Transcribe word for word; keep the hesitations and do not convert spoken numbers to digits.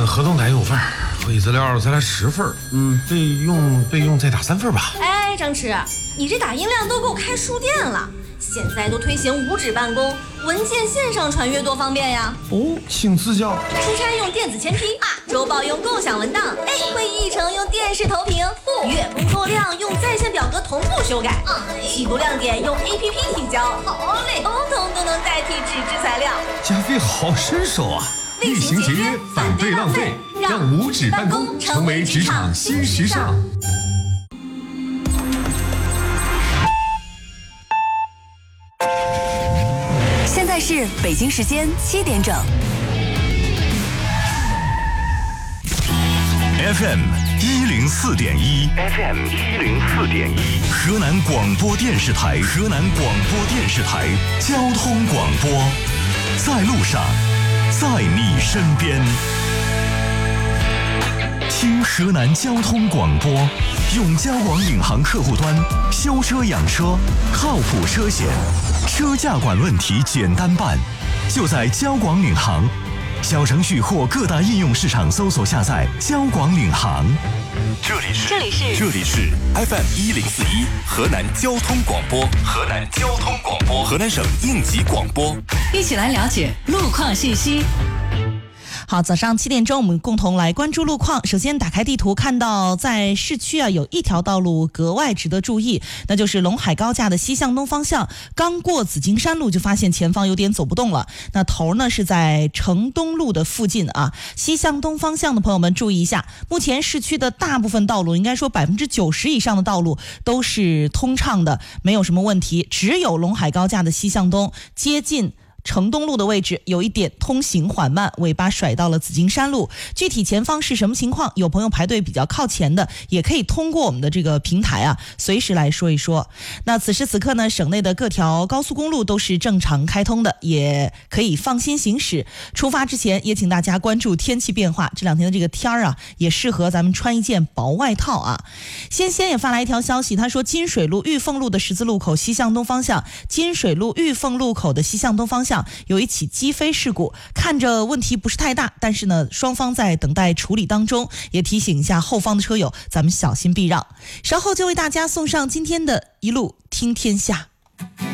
呃，合同打有份，会议资料再来十份，嗯，备用备用再打三份吧。 哎，张弛，你这打印量都够开书店了。现在都推行无纸办公，文件线上传阅多方便呀！ 哦，请赐教。 出差用电子签批啊，周报用共享文档，哎，会议议程用电视投屏，月工作量用在线表格同步修改，季度亮点用 A P P 提交，好嘞，通通都能代替纸质材料。 加费好身手啊！ 厉行节约，反对浪费，让无纸办公成为职场新时尚。 现在是北京时间七点整。 F M 一零四点一 ，F M 一零四点一，河南广播电视台，河南广播电视台交通广播，在路上，在你身边。听河南交通广播，用交广领航客户端修车养车，靠谱车险，车价管问题简单办，就在交广领航。小程序或各大应用市场搜索下载交广领航。 这里是这里是这里是 F M 一零四一河南交通广播，河南交通广播，河南省应急广播， 一起来了解路况信息。 好，早上七点钟，我们共同来关注路况。首先打开地图，看到在市区啊有一条道路格外值得注意，那就是陇海高架的西向东方向，刚过紫金山路就发现前方有点走不动了。那头呢是在城东路的附近啊，西向东方向的朋友们注意一下。目前市区的大部分道路，应该说百分之九十以上的道路都是通畅的，没有什么问题，只有陇海高架的西向东接近城东路的位置有一点通行缓慢，尾巴甩到了紫金山路。具体前方是什么情况，有朋友排队比较靠前的，也可以通过我们的这个平台啊，随时来说一说。那此时此刻呢，省内的各条高速公路都是正常开通的，也可以放心行驶。出发之前也请大家关注天气变化，这两天的这个天儿啊，也适合咱们穿一件薄外套啊。先先也发来一条消息，他说金水路玉凤路的十字路口西向东方向，金水路玉凤路口的西向东方向有一起击飞事故，看着问题不是太大，但是呢双方在等待处理当中，也提醒一下后方的车友，咱们小心避让。稍后就为大家送上今天的一路听天下。